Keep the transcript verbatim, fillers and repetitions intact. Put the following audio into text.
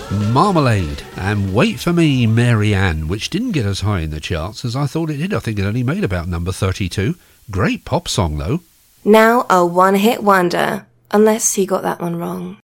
Marmalade and Wait For Me, Mary Ann, which didn't get as high in the charts as I thought it did. I think it only made about number thirty-two. Great pop song, though. Now a one-hit wonder, unless he got that one wrong.